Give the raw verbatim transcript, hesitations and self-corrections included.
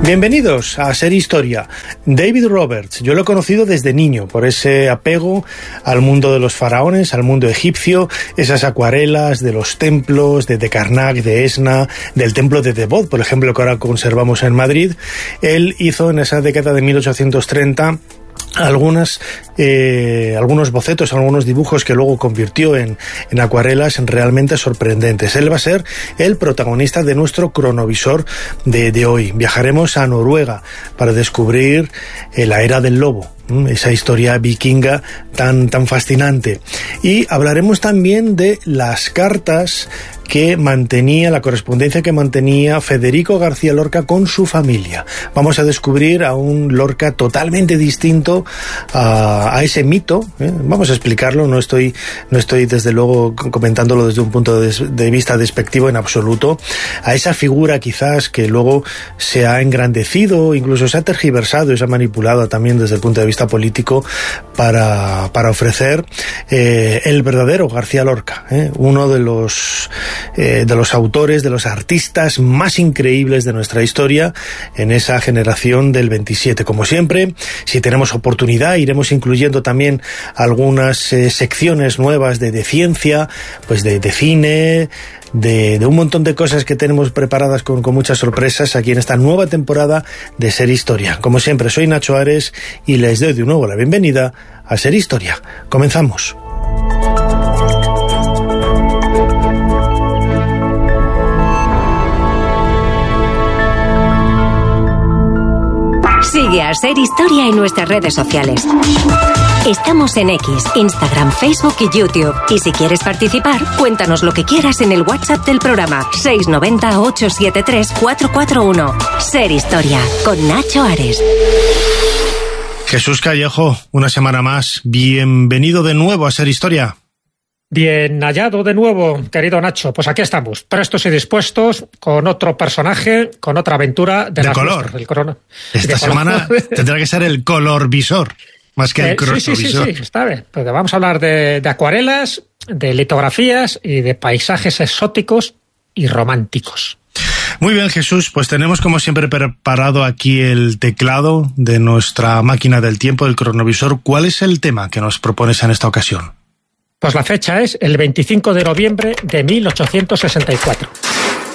Bienvenidos a Ser Historia. David Roberts, yo lo he conocido desde niño, por ese apego al mundo de los faraones, al mundo egipcio, esas acuarelas de los templos, de, de Karnak, de Esna, del templo de Debod, por ejemplo, que ahora conservamos en Madrid. Él hizo en esa década de mil ochocientos treinta algunas eh, algunos bocetos, algunos dibujos que luego convirtió en, en acuarelas realmente sorprendentes. Él va a ser el protagonista de nuestro cronovisor de, de hoy. Viajaremos a Noruega para descubrir eh, la era del lobo, esa historia vikinga tan, tan fascinante. Y hablaremos también de las cartas que mantenía, la correspondencia que mantenía Federico García Lorca con su familia. Vamos a descubrir a un Lorca totalmente distinto a, a ese mito, ¿eh? Vamos a explicarlo, no estoy, no estoy desde luego comentándolo desde un punto de, de vista despectivo en absoluto, a esa figura quizás que luego se ha engrandecido, incluso se ha tergiversado y se ha manipulado también desde el punto de vista político para, para ofrecer eh, el verdadero García Lorca, ¿eh? uno de los Eh, de los autores, de los artistas más increíbles de nuestra historia en esa generación del veintisiete. Como siempre, si tenemos oportunidad, iremos incluyendo también algunas eh, secciones nuevas de, de ciencia, pues de, de cine, de, de un montón de cosas que tenemos preparadas con, con muchas sorpresas aquí en esta nueva temporada de Ser Historia. Como siempre, soy Nacho Ares y les doy de nuevo la bienvenida a Ser Historia. Comenzamos. Sigue a Ser Historia en nuestras redes sociales. Estamos en X, Instagram, Facebook y YouTube. Y si quieres participar, cuéntanos lo que quieras en el WhatsApp del programa seis nueve cero, ocho siete tres, cuatro cuatro uno. Ser Historia, con Nacho Ares. Jesús Callejo, una semana más. Bienvenido de nuevo a Ser Historia. Bien hallado de nuevo, querido Nacho. Pues aquí estamos, prestos y dispuestos, con otro personaje, con otra aventura de, de las color. Nuestras, del corona. Esta de semana color. Tendrá que ser el colorvisor, más que el eh, cronovisor. Sí, sí, sí, sí, está bien. Porque vamos a hablar de, de acuarelas, de litografías y de paisajes exóticos y románticos. Muy bien, Jesús, pues tenemos como siempre preparado aquí el teclado de nuestra máquina del tiempo, el cronovisor. ¿Cuál es el tema que nos propones en esta ocasión? Pues la fecha es el veinticinco de noviembre de mil ochocientos sesenta y cuatro.